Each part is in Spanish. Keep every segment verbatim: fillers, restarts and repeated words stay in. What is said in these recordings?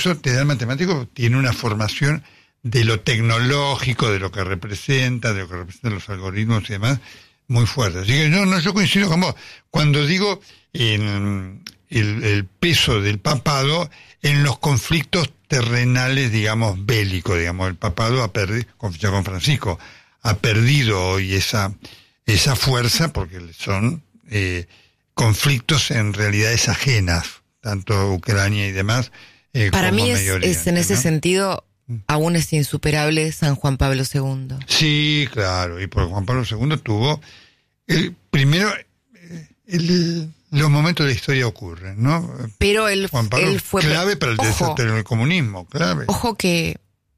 eso te da el matemático, tiene una formación de lo tecnológico, de lo que representa, de lo que representan los algoritmos y demás, muy fuerte. Así que no, no, yo coincido con vos. Cuando digo en el, el peso del papado en los conflictos terrenales, digamos, bélicos, digamos, el papado ha perdido, ya con Francisco, ha perdido hoy esa, esa fuerza porque son eh, conflictos en realidades ajenas, tanto Ucrania y demás. Eh, Para como mí es, Medio Oriente, es en ese ¿no? sentido, aún es insuperable San Juan Pablo segundo. Sí, claro, y por Juan Pablo segundo tuvo, el, primero, el, los momentos de la historia ocurren, ¿no? Pero él, Juan Pablo, él fue... clave para el ojo, desastre del comunismo, clave. Ojo que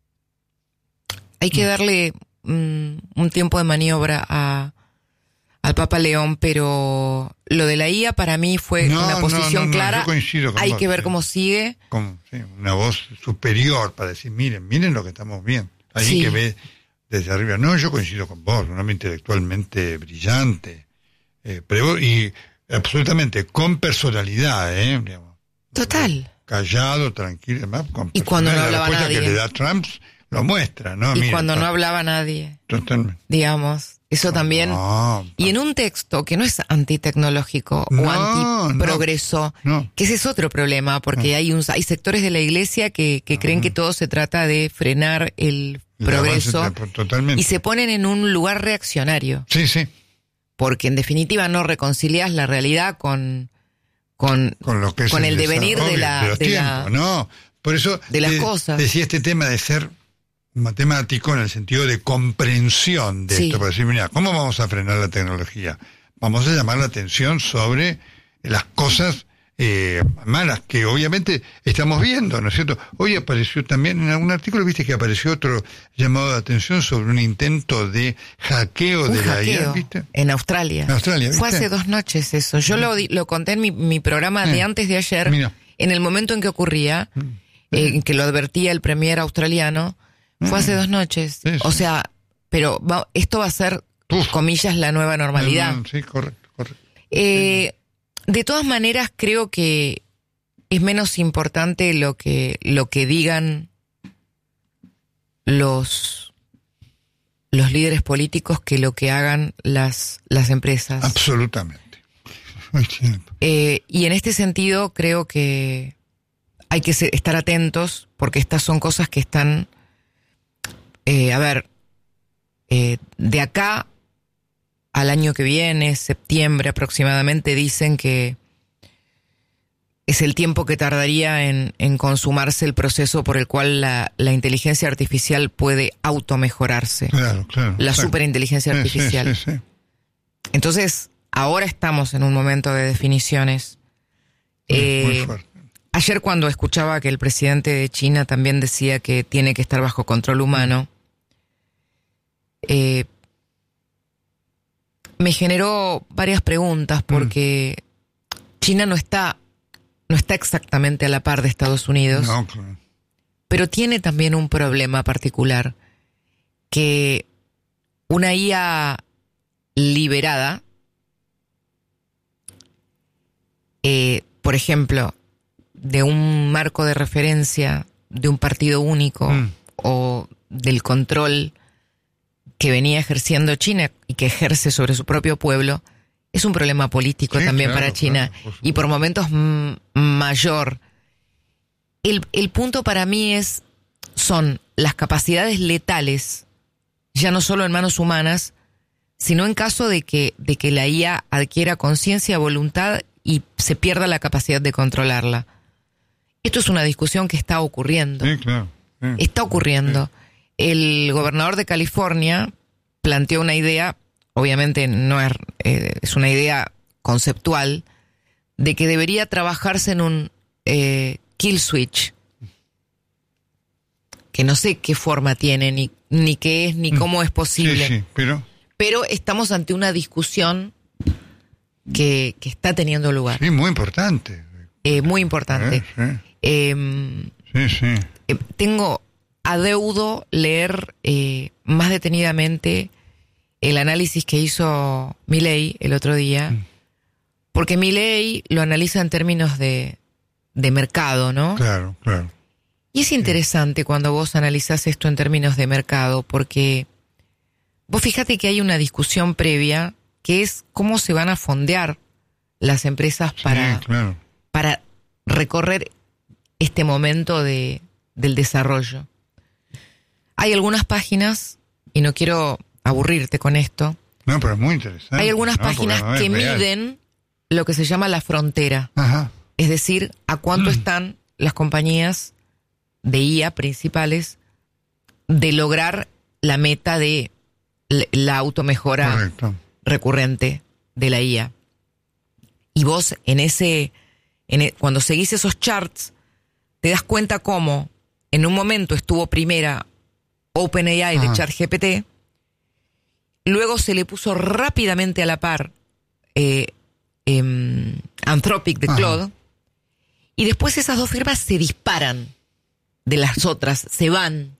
hay que darle um, un tiempo de maniobra a al Papa León, pero lo de la I A para mí fue no, una posición no, no, clara. No, yo coincido con hay vos, que ver sí. cómo sigue. Con, sí, una voz superior para decir, miren, miren lo que estamos viendo. Alguien Sí. que ve desde arriba. No, yo coincido con vos, un hombre intelectualmente brillante, eh, pero, y absolutamente con personalidad, ¿eh? Digamos, Total. Callado, tranquilo, además, con Y cuando no la hablaba respuesta nadie. que le da Trump lo muestra, ¿no? Y Mira, cuando no pa- hablaba nadie, totalmente. digamos. Eso también. No, Y en un texto que no es antitecnológico No, o antiprogreso, no, no. que ese es otro problema, porque No. hay un, hay sectores de la iglesia que, que creen que todo se trata de frenar el El progreso avance, totalmente. y se ponen en un lugar reaccionario, Sí, sí. porque en definitiva no reconcilias la realidad con con, Con lo que es con el devenir de desarrollo la- los de la- tiempos, no. Por eso de las de- cosas. decía este tema de ser matemático en el sentido de comprensión de Sí. esto, para decir, mira, ¿cómo vamos a frenar la tecnología? Vamos a llamar la atención sobre las cosas eh, malas que obviamente estamos viendo, ¿no es cierto? Hoy apareció también en algún artículo, viste que apareció otro llamado de atención sobre un intento de hackeo un de la I A, hackeo ¿viste? en Australia. En Australia, Fue ¿viste? hace dos noches eso. Yo lo, di- lo conté en mi, mi programa de Eh, antes de ayer, mira. en el momento en que ocurría, eh, en que lo advertía el premier australiano, fue hace dos noches. Sí, sí. O sea, pero va- esto va a ser, Uf. comillas, la nueva normalidad. Mm, Sí, correcto, correcto. Eh, de todas maneras, creo que es menos importante lo que, lo que digan los, los líderes políticos que lo que hagan las, las empresas. Absolutamente. Ay, sí. Eh, y en este sentido creo que hay que ser- estar atentos porque estas son cosas que están, eh, a ver, eh, de acá al año que viene, septiembre aproximadamente, dicen que es el tiempo que tardaría en, en consumarse el proceso por el cual la, la inteligencia artificial puede automejorarse. Claro, claro. La exacto. superinteligencia Sí, artificial. Sí, sí, sí. Entonces, ahora estamos en un momento de definiciones. Muy, Eh, muy fuerte. Ayer cuando escuchaba que el presidente de China también decía que tiene que estar bajo control humano, eh, me generó varias preguntas porque China no está, no está exactamente a la par de Estados Unidos, No, claro. pero tiene también un problema particular, que una I A liberada, eh, por ejemplo, de un marco de referencia de un partido único Mm. o del control que venía ejerciendo China y que ejerce sobre su propio pueblo, es un problema político Sí, también claro, para China, claro, por supuesto. y por momentos mm, mayor. El, el punto para mí es, son las capacidades letales, ya no solo en manos humanas, sino en caso de que, de que la I A adquiera conciencia, voluntad y se pierda la capacidad de controlarla. Esto es una discusión que está ocurriendo. Sí, claro. Sí. Está ocurriendo. El gobernador de California planteó una idea, obviamente no es, eh, es una idea conceptual, de que debería trabajarse en un eh, kill switch, que no sé qué forma tiene, ni, ni qué es, ni cómo es posible. Sí, sí, pero Pero estamos ante una discusión que, que está teniendo lugar, sí, muy importante. eh, muy importante. Eh, Eh, Sí, sí. sí. eh, tengo adeudo leer eh, más detenidamente el análisis que hizo Milei el otro día, Mm. porque Milei lo analiza en términos de, de mercado, ¿no? Claro, claro. Y es interesante cuando vos analizás esto en términos de mercado, porque vos fíjate que hay una discusión previa que es cómo se van a fondear las empresas para, sí, claro. para recorrer este momento de, del desarrollo. Hay algunas páginas, y no quiero aburrirte con esto, no, pero es muy interesante. Hay algunas ¿no? páginas Porque, que real. miden lo que se llama la frontera. Ajá. Es decir, a cuánto mm. están las compañías de I A principales de lograr la meta de la automejora Correcto. recurrente de la I A. Y vos en ese, en e, cuando seguís esos charts, te das cuenta cómo en un momento estuvo primera OpenAI de ChatGPT, luego se le puso rápidamente a la par eh, eh, Anthropic de Claude, y después esas dos firmas se disparan de las otras, se van.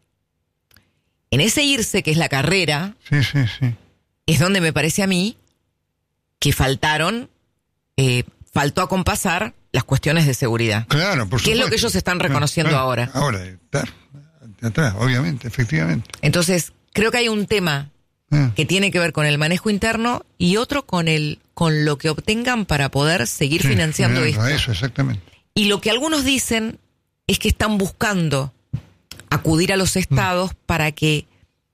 En ese irse, que es la carrera, sí, sí, sí. es donde me parece a mí que faltaron, eh, faltó acompasar las cuestiones de seguridad. Claro, por supuesto. Que es lo que ellos están reconociendo claro, ahora. Ahora, estar atrás, obviamente, efectivamente. Entonces, creo que hay un tema ah. que tiene que ver con el manejo interno y otro con el con lo que obtengan para poder seguir sí, financiando claro, esto. Eso, exactamente. Y lo que algunos dicen es que están buscando acudir a los estados mm. para que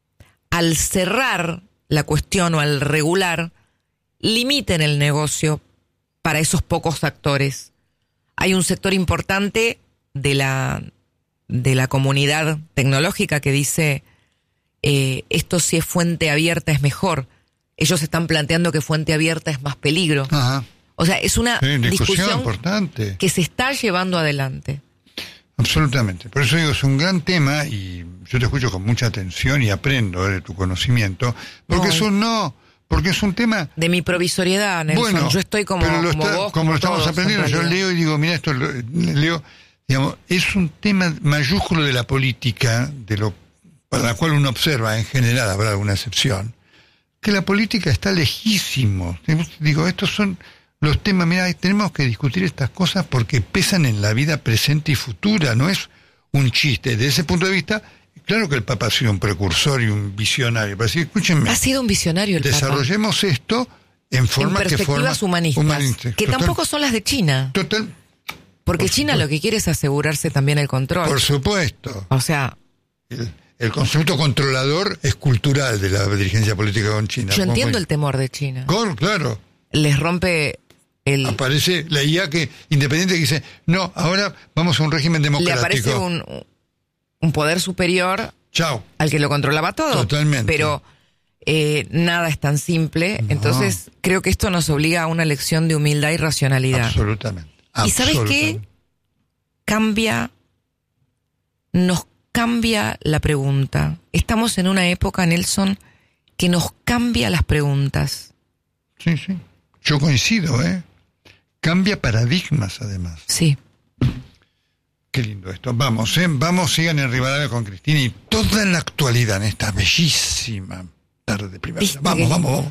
al cerrar la cuestión o al regular, limiten el negocio para esos pocos actores. Hay un sector importante de la, de la comunidad tecnológica que dice eh, esto si es fuente abierta es mejor. Ellos están planteando que fuente abierta es más peligro. Ajá. O sea, es una sí, discusión, discusión importante que se está llevando adelante. Absolutamente. Por eso digo, es un gran tema y yo te escucho con mucha atención y aprendo eh, de tu conocimiento. Porque no, es un no, porque es un tema... De mi provisoriedad, Nelson. Bueno, yo estoy como, pero lo como está, vos, como, como lo estamos todos, aprendiendo, yo leo y digo, mira esto, lo, leo, digamos, es un tema mayúsculo de la política, de lo para la cual uno observa, en general habrá alguna excepción, que la política está lejísimo. Digo, estos son los temas, mira, tenemos que discutir estas cosas porque pesan en la vida presente y futura, no es un chiste. Desde ese punto de vista, claro que el Papa ha sido un precursor y un visionario, pero decir, escúchenme. Ha sido un visionario el desarrollemos Papa. esto en forma en perspectivas que forma humanistas, humanista, que total, tampoco son las de China. Total. Porque Por China supuesto. lo que quiere es asegurarse también el control. Por supuesto. O sea... El, el concepto controlador es cultural de la dirigencia política con China. Yo entiendo muy... el temor de China. Con, claro. Les rompe el... Aparece la I A que independiente que dice, no, ahora vamos a un régimen democrático. Le aparece un, un poder superior Chao. al que lo controlaba todo. Totalmente. Pero eh, nada es tan simple. No. Entonces creo que esto nos obliga a una lección de humildad y racionalidad. Absolutamente. ¿Y sabes qué? Cambia, nos cambia la pregunta. Estamos en una época, Nelson, que nos cambia las preguntas. Sí, sí. Yo coincido, ¿eh? Cambia paradigmas, además. Sí. Qué lindo esto. Vamos, ¿eh? Vamos, sigan en Rivadavia con Cristina y toda la actualidad en esta bellísima tarde de primavera. Vamos, vamos, vamos.